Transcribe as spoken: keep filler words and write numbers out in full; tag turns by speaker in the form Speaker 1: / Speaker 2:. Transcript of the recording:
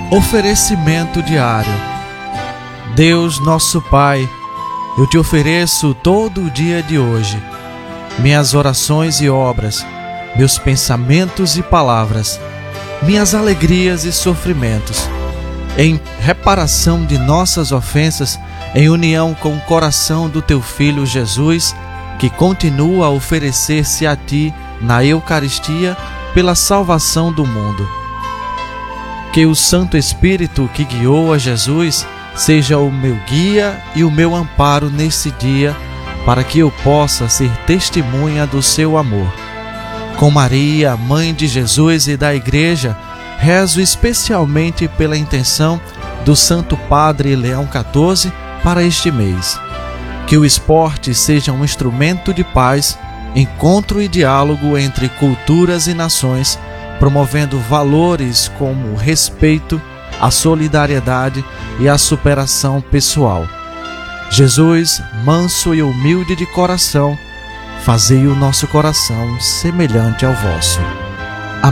Speaker 1: Oferecimento diário. Deus nosso Pai, eu te ofereço todo o dia de hoje, minhas orações e obras, meus pensamentos e palavras, minhas alegrias e sofrimentos, em reparação de nossas ofensas, em união com o coração do teu Filho Jesus, que continua a oferecer-se a ti na Eucaristia pela salvação do mundo. Que o Santo Espírito que guiou a Jesus seja o meu guia e o meu amparo nesse dia, para que eu possa ser testemunha do seu amor. Com Maria, Mãe de Jesus e da Igreja, rezo especialmente pela intenção do Santo Padre Leão quatorze para este mês. Que o esporte seja um instrumento de paz, encontro e diálogo entre culturas e nações, promovendo valores como o respeito, a solidariedade e a superação pessoal. Jesus, manso e humilde de coração, fazei o nosso coração semelhante ao vosso.